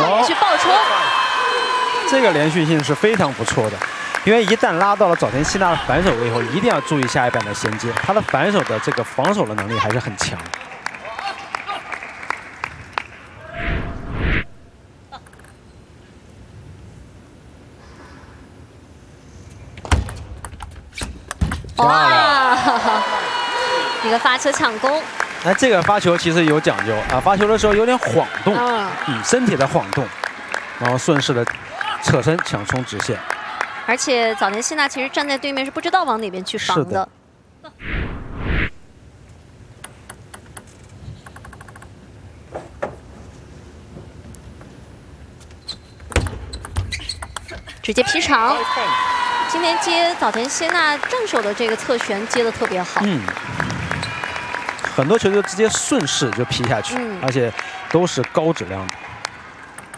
连续爆冲。 这个连续性是非常不错的，因为一旦拉到了早田希娜的反手位以后，一定要注意下一板的衔接，他的反手的这个防守的能力还是很强。 哇，一个发球抢攻。 那这个发球其实有讲究啊，发球的时候有点晃动，身体的晃动，然后顺势的侧身抢冲直线。 而且早田希娜其实站在对面是不知道往哪边去防的。直接劈场。 今天接早田希娜正手的这个侧旋接的特别好， 很多球就直接顺势就劈下去，而且都是高质量的。